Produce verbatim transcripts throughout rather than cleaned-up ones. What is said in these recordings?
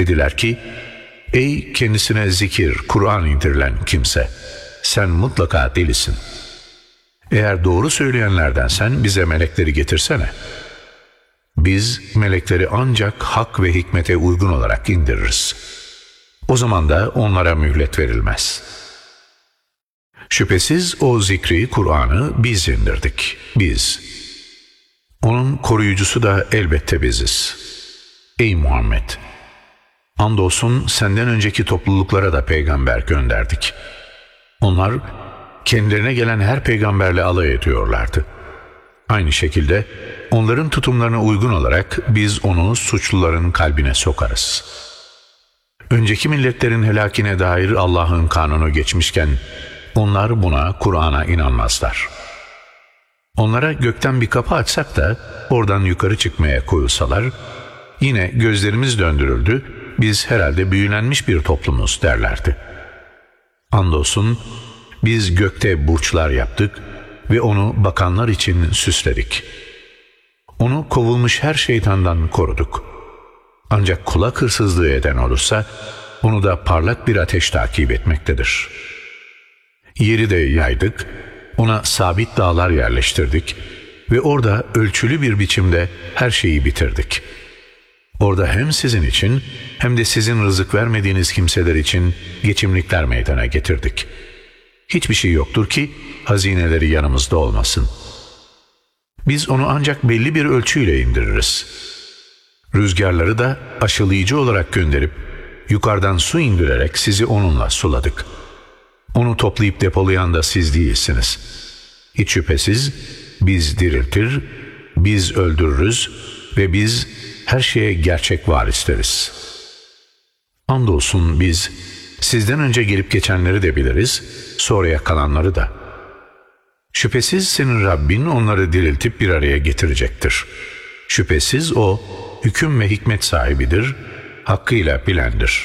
Dediler ki, ey kendisine zikir, Kur'an indirilen kimse, sen mutlaka delisin. Eğer doğru söyleyenlerdensen bize melekleri getirsene. Biz melekleri ancak hak ve hikmete uygun olarak indiririz. O zaman da onlara mühlet verilmez. Şüphesiz o zikri, Kur'an'ı biz indirdik, biz. Onun koruyucusu da elbette biziz. Ey Muhammed! Andolsun senden önceki topluluklara da peygamber gönderdik. Onlar kendilerine gelen her peygamberle alay ediyorlardı. Aynı şekilde onların tutumlarına uygun olarak biz onu suçluların kalbine sokarız. Önceki milletlerin helakine dair Allah'ın kanunu geçmişken onlar buna, Kur'an'a inanmazlar. Onlara gökten bir kapı açsak da oradan yukarı çıkmaya koyulsalar, yine gözlerimiz döndürüldü, biz herhalde büyülenmiş bir toplumuz derlerdi. Andolsun biz gökte burçlar yaptık ve onu bakanlar için süsledik. Onu kovulmuş her şeytandan koruduk. Ancak kulak hırsızlığı eden olursa onu da parlak bir ateş takip etmektedir. Yeri de yaydık, ona sabit dağlar yerleştirdik ve orada ölçülü bir biçimde her şeyi bitirdik. Orada hem sizin için hem de sizin rızık vermediğiniz kimseler için geçimlikler meydana getirdik. Hiçbir şey yoktur ki hazineleri yanımızda olmasın. Biz onu ancak belli bir ölçüyle indiririz. Rüzgarları da aşılayıcı olarak gönderip yukarıdan su indirerek sizi onunla suladık. Onu toplayıp depolayan da siz değilsiniz. Hiç şüphesiz biz diriltir, biz öldürürüz ve biz her şeye gerçek varisteriz. Andolsun biz sizden önce gelip geçenleri de biliriz, sonraya kalanları da. Şüphesiz senin Rabbin onları diriltip bir araya getirecektir. Şüphesiz o hüküm ve hikmet sahibidir, hakkıyla bilendir.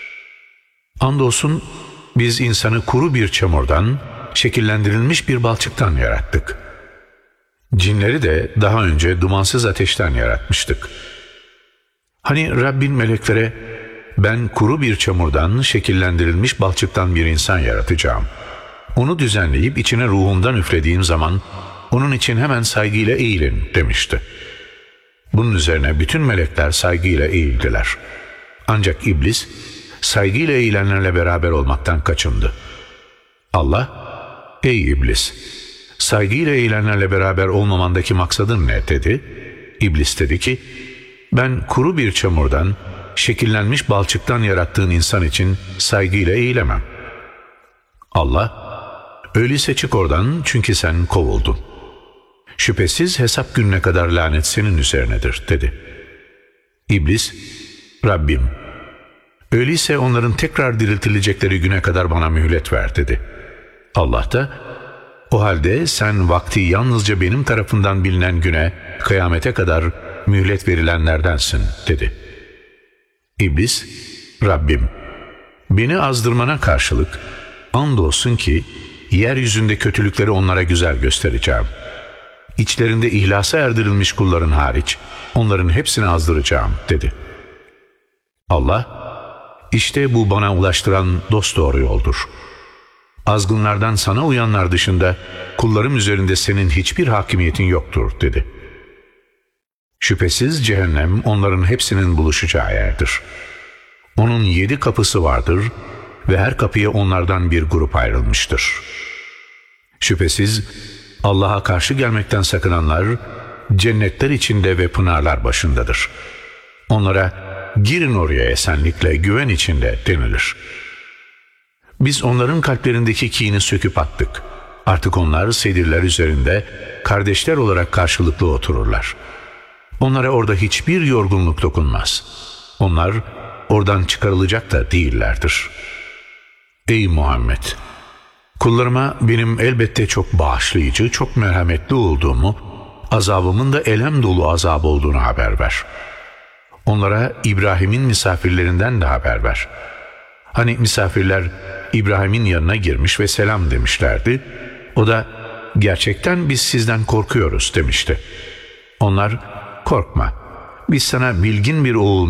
Andolsun biz insanı kuru bir çamurdan, şekillendirilmiş bir balçıktan yarattık. Cinleri de daha önce dumansız ateşten yaratmıştık. Hani Rabbin meleklere, ben kuru bir çamurdan, şekillendirilmiş balçıktan bir insan yaratacağım. Onu düzenleyip içine ruhumdan üflediğim zaman, onun için hemen saygıyla eğilin demişti. Bunun üzerine bütün melekler saygıyla eğildiler. Ancak iblis, saygıyla eğilenlerle beraber olmaktan kaçındı. Allah, ey iblis, saygıyla eğilenlerle beraber olmamandaki maksadın ne dedi? İblis dedi ki, ben kuru bir çamurdan, şekillenmiş balçıktan yarattığın insan için saygıyla eğilemem. Allah, öyleyse çık oradan çünkü sen kovuldun. Şüphesiz hesap gününe kadar lanet senin üzerinedir dedi. İblis, Rabbim, öyleyse onların tekrar diriltilecekleri güne kadar bana mühlet ver dedi. Allah da, o halde sen vakti yalnızca benim tarafından bilinen güne, kıyamete kadar mühlet verilenlerdensin dedi. İblis, Rabbim, beni azdırmana karşılık, andolsun ki yeryüzünde kötülükleri onlara güzel göstereceğim. İçlerinde ihlasa erdirilmiş kulların hariç, onların hepsini azdıracağım dedi. Allah, işte bu bana ulaştıran dosdoğru yoldur. Azgınlardan sana uyanlar dışında kullarım üzerinde senin hiçbir hakimiyetin yoktur dedi. Şüphesiz cehennem onların hepsinin buluşacağı yerdir. Onun yedi kapısı vardır ve her kapıya onlardan bir grup ayrılmıştır. Şüphesiz Allah'a karşı gelmekten sakınanlar cennetler içinde ve pınarlar başındadır. Onlara girin oraya esenlikle, güven içinde denilir. Biz onların kalplerindeki kini söküp attık. Artık onlar sedirler üzerinde kardeşler olarak karşılıklı otururlar. Onlara orada hiçbir yorgunluk dokunmaz. Onlar oradan çıkarılacak da değillerdir. Ey Muhammed! Kullarıma benim elbette çok bağışlayıcı, çok merhametli olduğumu, azabımın da elem dolu azab olduğunu haber ver. Onlara İbrahim'in misafirlerinden de haber ver. Hani misafirler İbrahim'in yanına girmiş ve selam demişlerdi. O da gerçekten biz sizden korkuyoruz demişti. Onlar, korkma, biz sana bilgin bir oğul